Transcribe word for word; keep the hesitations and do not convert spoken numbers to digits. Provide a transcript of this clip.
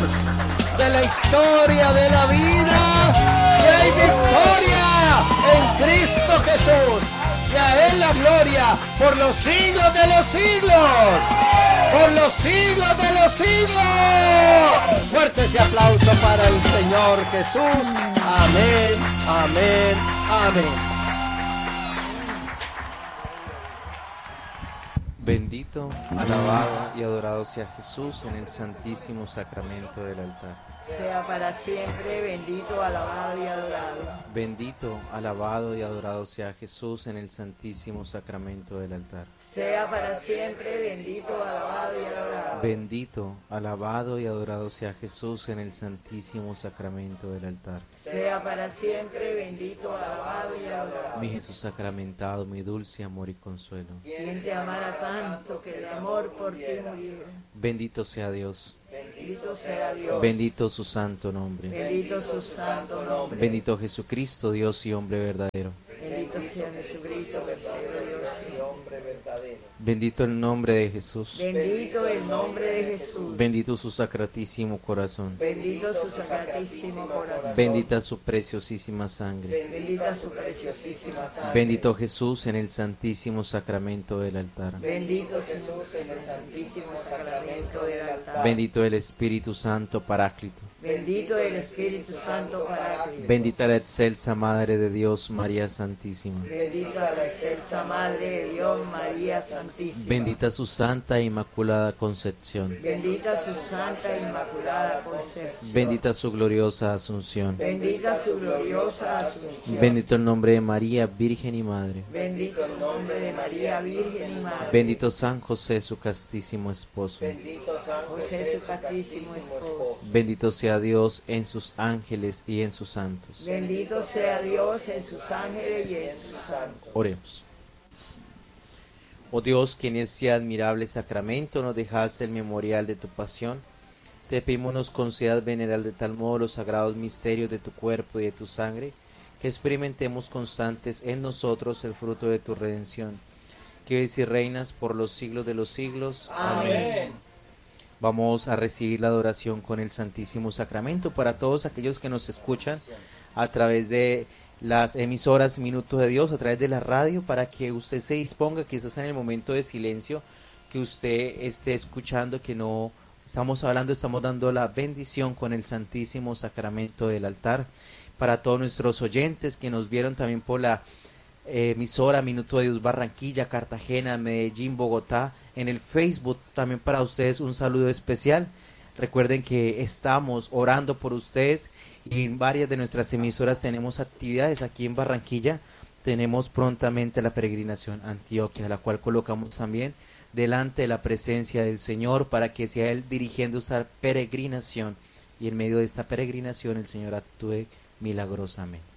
Señor, de la historia de la vida, y hay victoria en Cristo Jesús. Y a Él la gloria por los siglos de los siglos. Por los siglos de los siglos. Fuerte ese aplauso para el Señor Jesús. Amén, amén, amén. Bendito, alabado y adorado sea Jesús en el santísimo sacramento del altar. Sea para siempre bendito, alabado y adorado. Bendito, alabado y adorado sea Jesús en el santísimo sacramento del altar. Sea para siempre bendito, alabado y adorado. Bendito, alabado y adorado sea Jesús en el santísimo sacramento del altar. Sea para siempre bendito, alabado y adorado. Mi Jesús sacramentado, mi dulce amor y consuelo. Quien te amara tanto que de amor por ti murió. Bendito sea Dios. Bendito sea Dios. Bendito su santo nombre. Bendito su santo nombre. Bendito Jesucristo, Dios y hombre verdadero. Bendito sea Jesucristo, verdadero Dios y hombre verdadero. Bendito el nombre de Jesús. Bendito el nombre de Jesús. Bendito su sacratísimo corazón. Bendito su sacratísimo corazón. Bendita su preciosísima sangre. Bendita su preciosísima sangre. Bendito Jesús en el santísimo sacramento del altar. Bendito Jesús en el santísimo sacramento del altar. Bendito el Espíritu Santo Paráclito. Bendito el Espíritu Santo Paráclito. Bendita la excelsa Madre de Dios, María Santísima. Bendita la excelsa Madre de Dios, María Santísima. Bendita su Santa e Inmaculada Concepción. Bendita su Santa e Inmaculada Concepción. Bendita su gloriosa Asunción. Bendita su gloriosa Asunción. Bendito el nombre de María, Virgen y Madre. Bendito el nombre de María, Virgen y Madre. Bendito San José, su castísimo esposo. Bendito San José, su castísimo esposo. Bendito sea Dios en sus ángeles y en sus santos. Bendito sea Dios en sus ángeles y en sus santos. Oremos. Oh Dios, que en este admirable sacramento nos dejaste el memorial de tu pasión, te pedimos nos concedas venerar de tal modo los sagrados misterios de tu cuerpo y de tu sangre, que experimentemos constantes en nosotros el fruto de tu redención, que vives y reinas por los siglos de los siglos. Amén. Amén. Vamos a recibir la adoración con el Santísimo Sacramento para todos aquellos que nos escuchan a través de las emisoras Minutos de Dios, a través de la radio, para que usted se disponga, quizás en el momento de silencio, que usted esté escuchando, que no estamos hablando, estamos dando la bendición con el Santísimo Sacramento del altar. Para todos nuestros oyentes que nos vieron también por la eh, emisora Minuto de Dios Barranquilla, Cartagena, Medellín, Bogotá, en el Facebook, también para ustedes un saludo especial. Recuerden que estamos orando por ustedes y en varias de nuestras emisoras tenemos actividades. Aquí en Barranquilla tenemos prontamente la peregrinación a Antioquia, la cual colocamos también delante de la presencia del Señor para que sea Él dirigiendo esa peregrinación y en medio de esta peregrinación el Señor actúe milagrosamente.